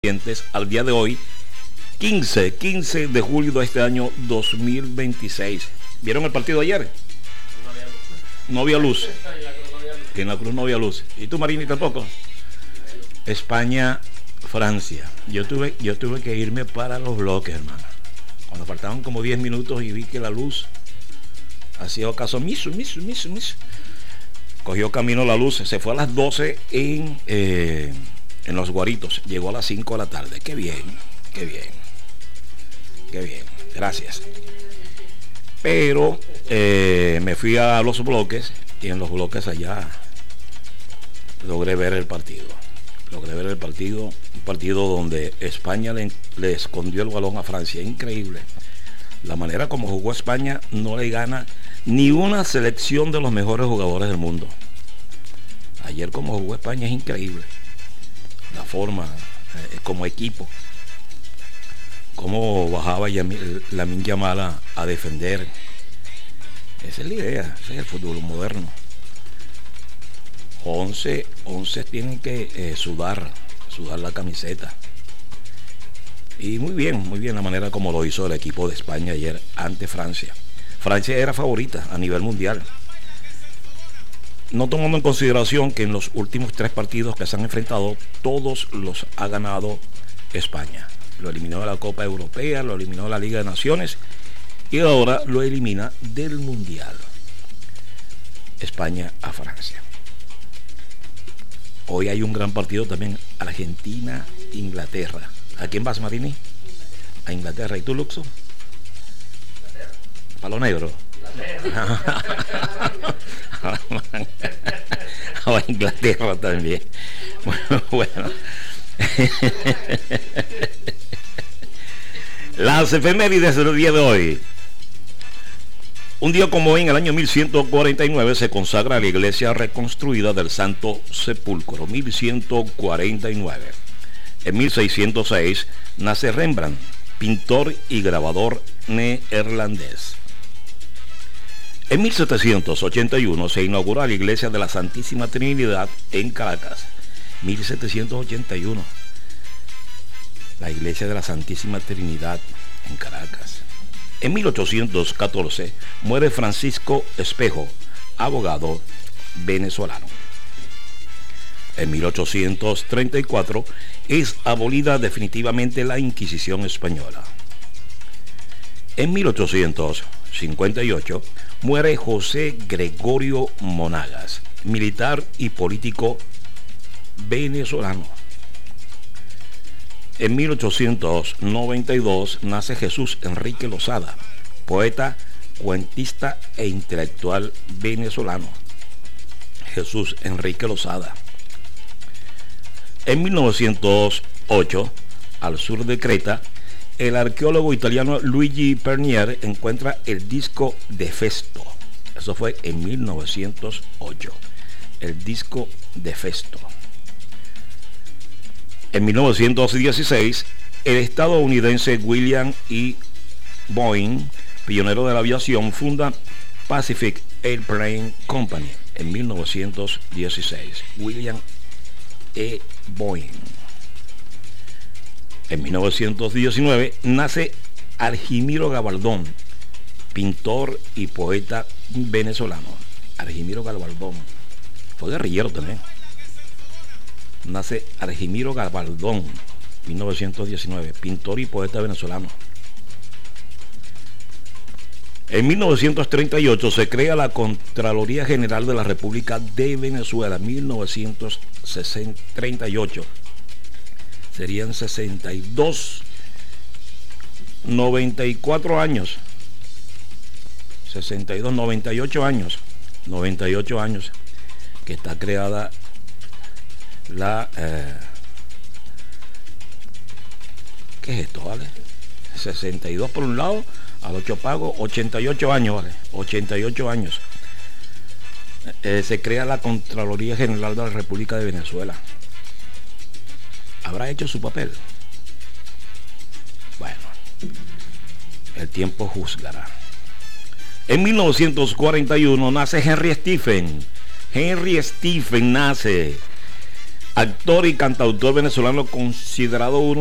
Al día de hoy, 15 de julio de este año 2026. ¿Vieron el partido ayer? No había luz. En la Cruz no había luz. ¿Y tú, Marini, tampoco? España, Francia. Yo tuve que irme para los bloques, hermano. Cuando faltaban como 10 minutos y vi que la luz hacía ocaso omiso. Cogió camino la luz, se fue a las 12 en Los Guaritos, llegó a las 5 de la tarde. Qué bien. Gracias. Pero me fui a los bloques y en los bloques allá logré ver el partido. Un partido donde España le escondió el balón a Francia. Increíble. La manera como jugó España no le gana ni una selección de los mejores jugadores del mundo. Ayer como jugó España es increíble. La forma, como equipo, cómo bajaba Lamine Yamal a defender. Esa es la idea, ese es el fútbol moderno. 11 tienen que sudar la camiseta. Y muy bien la manera como lo hizo el equipo de España ayer ante Francia. Francia era favorita a nivel mundial. No tomando en consideración que en los últimos 3 partidos que se han enfrentado, todos los ha ganado España. Lo eliminó de la Copa Europea, lo eliminó de la Liga de Naciones y ahora lo elimina del Mundial. España a Francia. Hoy hay un gran partido también, Argentina-Inglaterra. ¿A quién vas, Marini? A Inglaterra. ¿Y tú, Luxo? Palo negro. A Inglaterra también. Bueno. Las efemérides del día de hoy. Un día como hoy, en el año 1149, se consagra la iglesia reconstruida del Santo Sepulcro. 1149. En 1606 nace Rembrandt, pintor y grabador neerlandés. En 1781 se inauguró la iglesia de la Santísima Trinidad en Caracas. 1781. La iglesia de la Santísima Trinidad en Caracas. En 1814 muere Francisco Espejo, abogado venezolano. En 1834 es abolida definitivamente la Inquisición española. En 1858 muere José Gregorio Monagas, militar y político venezolano. En 1892 nace Jesús Enrique Lozada, poeta, cuentista e intelectual venezolano. Jesús Enrique Lozada. En 1908, al sur de Creta, el arqueólogo italiano Luigi Pernier encuentra el disco de Festo. Eso fue en 1908. El disco de Festo. En 1916, el estadounidense William E. Boeing, pionero de la aviación, funda Pacific Airplane Company en 1916. William E. Boeing. En 1919 nace Argimiro Gabaldón, pintor y poeta venezolano. Argimiro Gabaldón fue guerrillero también. Nace Argimiro Gabaldón, 1919, pintor y poeta venezolano. En 1938 se crea la Contraloría General de la República de Venezuela. 1938. Serían 62, 94 años. 62, 98 años. 98 años que está creada la ¿qué es esto, vale? 62 por un lado, al 8 pago, 88 años, vale, 88 años. Se crea la Contraloría General de la República de Venezuela. ¿Habrá hecho su papel? Bueno, el tiempo juzgará. En 1941 nace Henry Stephen. Henry Stephen nace actor y cantautor venezolano considerado uno